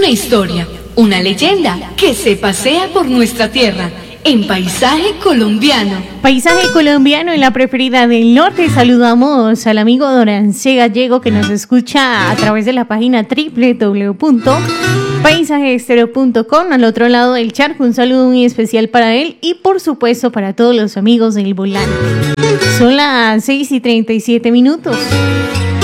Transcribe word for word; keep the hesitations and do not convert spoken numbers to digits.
historia, una leyenda que se pasea por nuestra tierra en Paisaje Colombiano. Paisaje Colombiano en la preferida del norte. Saludamos al amigo Dorance Gallego que nos escucha a través de la página doble u doble u doble u punto paisaje estéreo punto com. Al otro lado del charco, un saludo muy especial para él y por supuesto para todos los amigos del volante. Son las seis y treinta y siete minutos.